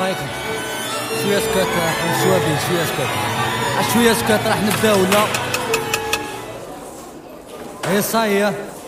عليكم. شويه سكات راح نشوفوا بيه، شويه سكات، شويه سكات راح نبداو ولا هي صايه.